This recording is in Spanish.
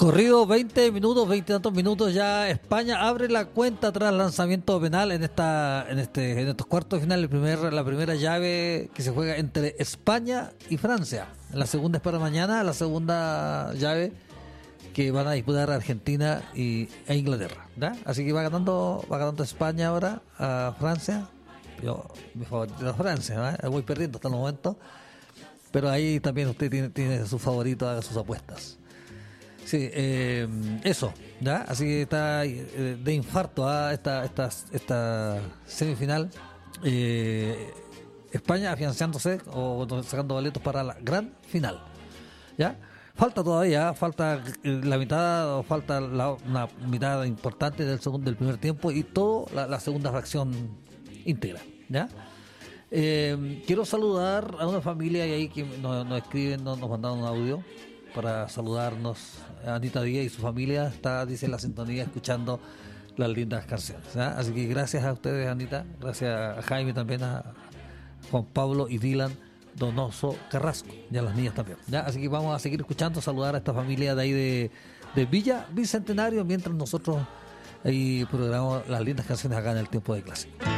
Corrido 20 minutos, 20 y tantos minutos ya. España abre la cuenta tras lanzamiento penal en estos cuartos de final. La primera llave que se juega entre España y Francia. La segunda es para mañana, la segunda llave que van a disputar Argentina e Inglaterra, ¿ya? Así que va ganando España ahora a Francia. Mi favorito es Francia, ¿eh? Voy perdiendo hasta el momento, pero ahí también usted tiene su favorito, haga sus apuestas. Sí, eso, ¿ya? Así que está de infarto esta semifinal. España afianzándose o sacando boletos para la gran final, ¿ya? Falta todavía, falta la mitad, o falta una mitad importante del primer tiempo y toda la segunda fracción íntegra, ¿ya? Quiero saludar a una familia ahí que nos escriben, nos mandaron un audio para saludarnos. Anita Díaz y su familia está, dice, en la sintonía escuchando las lindas canciones, ¿ya? Así que gracias a ustedes, Anita, gracias a Jaime también, a Juan Pablo y Dylan Donoso Carrasco, y a las niñas también, ¿ya? Así que vamos a seguir escuchando, saludar a esta familia de ahí de Villa Bicentenario, mientras nosotros ahí programamos las lindas canciones acá en el Tiempo de Clase.